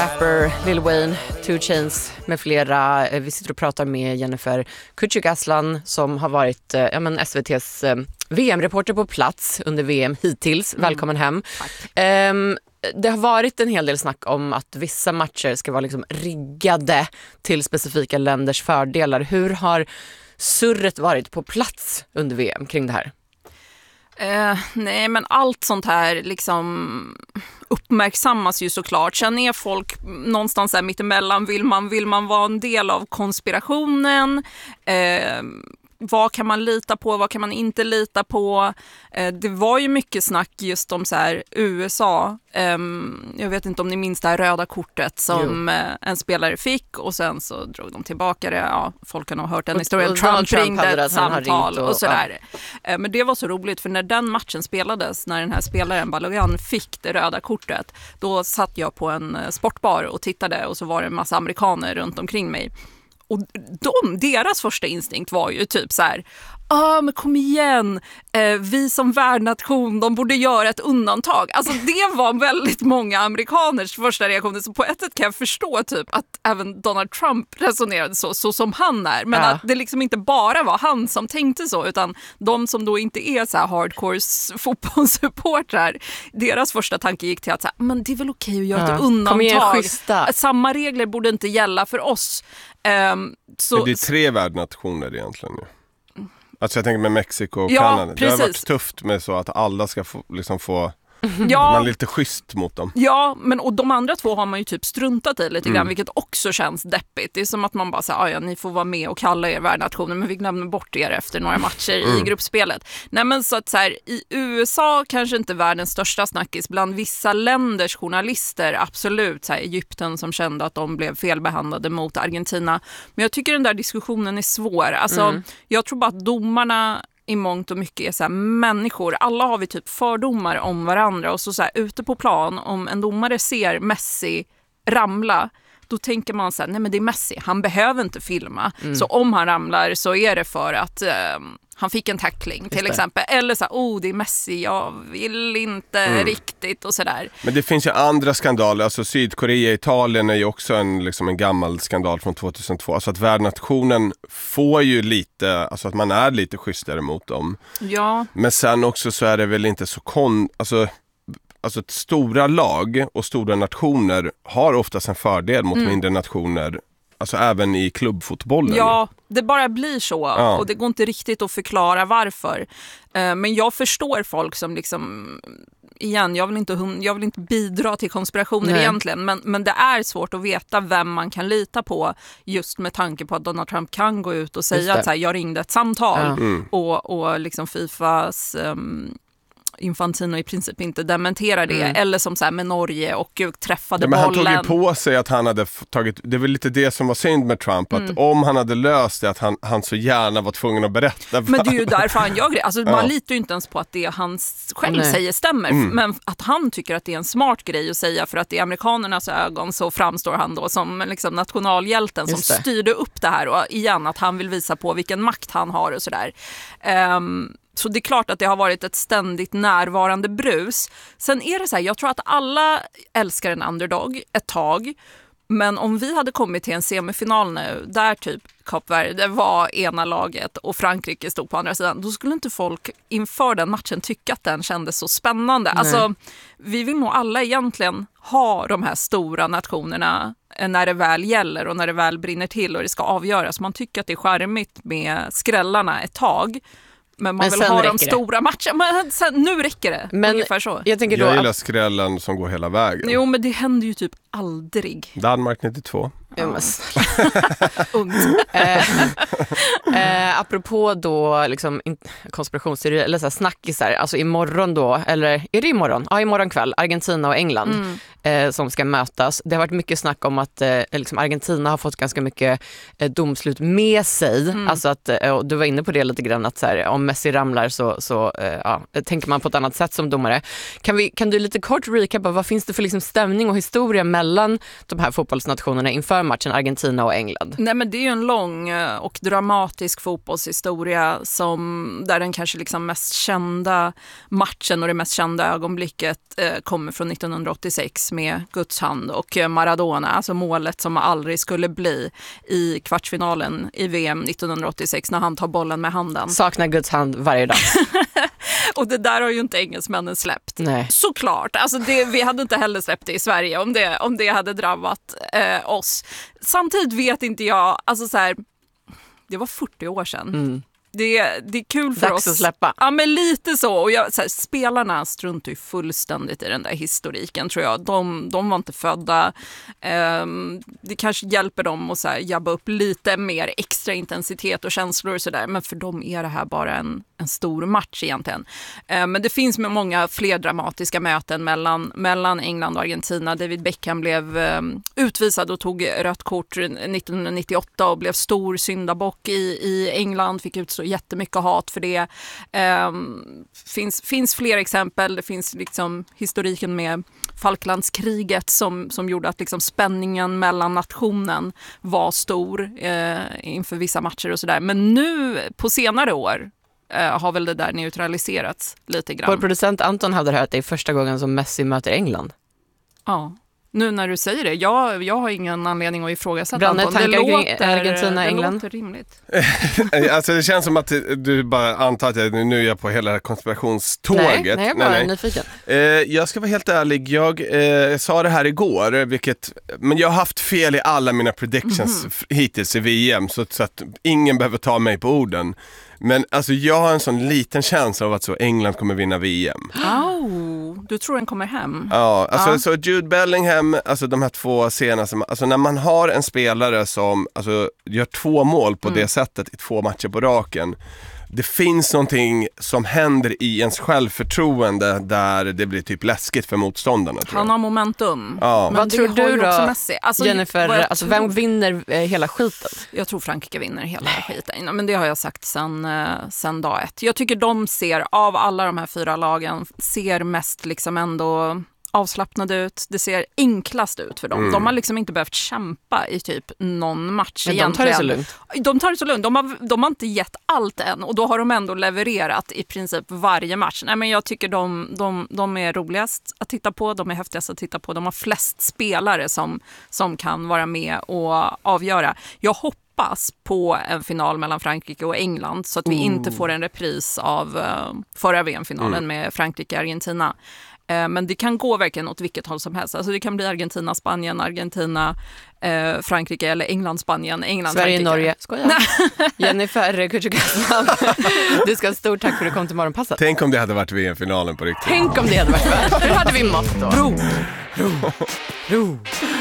Rapper, Lil Wayne, 2 Chainz med flera. Vi sitter och pratar med Jennifer Kücükaslan som har varit SVT:s VM-reporter på plats under VM hittills. Välkommen hem. Det har varit en hel del snack om att vissa matcher ska vara liksom riggade till specifika länders fördelar. Hur har surret varit på plats under VM kring det här? Nej, men allt sånt här liksom uppmärksammas ju såklart. Sen är folk någonstans där mittemellan. Vill man vara en del av konspirationen? Vad kan man lita på? Vad kan man inte lita på? Det var ju mycket snack just om så här USA. Jag vet inte om ni minns det här röda kortet som en spelare fick och sen så drog de tillbaka det. Ja, folk har nog hört den historien. Trump ringde ett samtal och sådär. Men det var så roligt för när den matchen spelades, när den här spelaren Balogan fick det röda kortet, då satt jag på en sportbar och tittade och så var det en massa amerikaner runt omkring mig. Och deras första instinkt var ju typ så här: men kom igen, vi som värdnation, de borde göra ett undantag. Alltså det var väldigt många amerikaners första reaktioner. Så på ett sätt kan jag förstå typ att även Donald Trump resonerade så som han är. Men att det liksom inte bara var han som tänkte så, utan de som då inte är så här hardcore fotbollssupportrar, deras första tanke gick till att så här, men det är väl okej att göra ett undantag. Samma regler borde inte gälla för oss. Så, men det är 3 värdnationer egentligen ju. Alltså jag tänker med Mexiko och Kanada. Det har varit tufft med så att alla ska få man är lite schysst mot dem. Ja, men och de andra 2 har man ju typ struntat i lite grann, vilket också känns deppigt. Det är som att man bara säger, ni får vara med och kalla er värdnationer, men vi glömmer bort er efter några matcher i gruppspelet. Nej, men så att så här, i USA kanske inte världens största snackis, bland vissa länders journalister absolut, så här, Egypten som kände att de blev felbehandlade mot Argentina. Men jag tycker den där diskussionen är svår. Alltså, jag tror bara att domarna i mångt och mycket är så här människor. Alla har vi typ fördomar om varandra. Och så här, ute på plan, om en domare ser Messi ramla, då tänker man så här, nej men det är Messi. Han behöver inte filma. Så om han ramlar så är det för att han fick en tackling till exempel. Eller så här, det är Messi, jag vill inte riktigt och sådär. Men det finns ju andra skandaler. Alltså Sydkorea, Italien är ju också en gammal skandal från 2002. Alltså att värdnationen får ju lite, alltså att man är lite schysstare mot dem. Ja. Men sen också så är det väl inte så Alltså stora lag och stora nationer har oftast en fördel mot mindre nationer. Alltså även i klubbfotbollen. Ja, det bara blir så. Och det går inte riktigt att förklara varför. Men jag förstår folk som liksom... Igen, jag vill inte bidra till konspirationer egentligen. Men det är svårt att veta vem man kan lita på. Just med tanke på att Donald Trump kan gå ut och säga att så här, jag ringde ett samtal. Och liksom FIFAs... Infantino i princip inte dementerar det. Eller som så här med Norge och träffade bollen. Men han tog ju på sig att han hade tagit... Det var lite det som var synd med Trump. Att om han hade löst det, att han så gärna var tvungen att berätta. Men det är ju därför han gör det. Alltså, man litar ju inte ens på att det han själv säger stämmer. Men att han tycker att det är en smart grej att säga, för att i amerikanernas ögon så framstår han då som liksom nationalhjälten som styrde upp det här. Och igen, att han vill visa på vilken makt han har och sådär. Så det är klart att det har varit ett ständigt närvarande brus. Sen är det så här, jag tror att alla älskar en underdog ett tag. Men om vi hade kommit till en semifinal nu, där typ Kap Verde var ena laget och Frankrike stod på andra sidan, då skulle inte folk inför den matchen tycka att den kändes så spännande. Alltså, vi vill nog alla egentligen ha de här stora nationerna när det väl gäller och när det väl brinner till och det ska avgöras. Man tycker att det är charmigt med skrällarna ett tag. Men man vill ha de stora matcherna. Men sen, nu räcker det. Men ungefär så. Jag gillar skrällen som går hela vägen. Jo, men det händer ju typ aldrig. Danmark 92. Apropå då liksom konspirationsteorier eller så här snackisar, alltså imorgon då, eller är det imorgon? Ja, imorgon kväll, Argentina och England som ska mötas. Det har varit mycket snack om att liksom Argentina har fått ganska mycket domslut med sig. Alltså att, och du var inne på det lite grann, att så här, om Messi ramlar så tänker man på ett annat sätt som domare. Kan du lite kort recapa, vad finns det för liksom stämning och historia mellan de här fotbollsnationerna inför matchen Argentina och England? Nej, men det är ju en lång och dramatisk fotbollshistoria där den kanske liksom mest kända matchen och det mest kända ögonblicket kommer från 1986 med Guds hand och Maradona, alltså målet som aldrig skulle bli i kvartsfinalen i VM 1986 när han tar bollen med handen. Saknar Guds hand varje dag. Och det där har ju inte engelsmännen släppt. Nej. Såklart. Alltså vi hade inte heller släppt det i Sverige om det hade drabbat oss. Samtidigt vet inte jag, alltså så här, det var 40 år sedan. Mm. Det är kul för Dags oss. att släppa. Ja, men lite så. Och spelarna struntar ju fullständigt i den där historiken, tror jag. De var inte födda. Det kanske hjälper dem att jabba upp lite mer extra intensitet och känslor och sådär. Men för dem är det här bara en stor match egentligen. Men det finns med många fler dramatiska möten mellan England och Argentina. David Beckham blev utvisad och tog rött kort 1998 och blev stor syndabock i England. Fick utstå jättemycket hat för det. Finns fler exempel. Det finns liksom historiken med Falklandskriget som gjorde att liksom spänningen mellan nationen var stor inför vissa matcher och sådär. Men nu på senare år har väl det där neutraliserats lite grann. Vår producent Anton hade hört att det är första gången som Messi möter England. Ja. Nu när du säger det, jag har ingen anledning att ifrågasätta. Branne tankar kring Argentina-England? Det låter rimligt. Alltså det känns som att du bara antar att nu är jag på hela konspirationståget. Nej, jag är bara nyfiken. Jag ska vara helt ärlig, jag sa det här igår, men jag har haft fel i alla mina predictions hittills i VM, så att ingen behöver ta mig på orden. Men alltså jag har en sån liten känsla av att England kommer vinna VM. Du tror den kommer hem? Ja, alltså så Jude Bellingham, alltså de här två senaste, alltså när man har en spelare som gör 2 mål på det sättet i 2 matcher på raken. Det finns någonting som händer i ens självförtroende där det blir typ läskigt för motståndarna. Han har momentum. Ja. Vad tror du då, Jennifer? Vem vinner hela skiten? Jag tror Frankrike vinner hela skiten. Men det har jag sagt sen dag 1. Jag tycker de av alla de här 4 lagen, ser mest liksom ändå avslappnade ut. Det ser enklast ut för dem. De har liksom inte behövt kämpa i typ någon match egentligen. De tar det så lugnt. De tar det så lugnt. De har inte gett allt än och då har de ändå levererat i princip varje match. Nej, men jag tycker de är roligast att titta på. De är häftigast att titta på. De har flest spelare som kan vara med och avgöra. Jag hoppas på en final mellan Frankrike och England så att vi inte får en repris av förra VM-finalen med Frankrike-Argentina. Men det kan gå verkligen åt vilket håll som helst. Alltså det kan bli Argentina, Spanien, Argentina, Frankrike eller England, Spanien, England, Sverige, Frankrike. Norge. Skoja. Jennifer Kücükaslan, du ska ha stort tack för att du kom till Morgonpasset. Tänk om det hade varit VM-finalen på riktigt. Tänk om det hade varit värt. Hur hade vi mått då? Ro.